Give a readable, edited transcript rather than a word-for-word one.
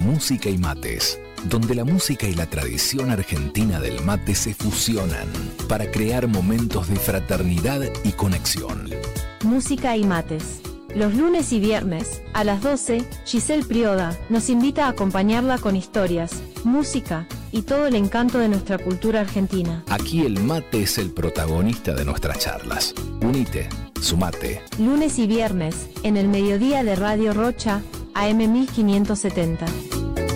Música y mates, donde la música y la tradición argentina del mate se fusionan para crear momentos de fraternidad y conexión. Música y mates. Los lunes y viernes, a las 12, Giselle Prioda nos invita a acompañarla con historias, música y todo el encanto de nuestra cultura argentina. Aquí el mate es el protagonista de nuestras charlas. Unite, sumate. Lunes y viernes, en el mediodía de Radio Rocha, AM 1570.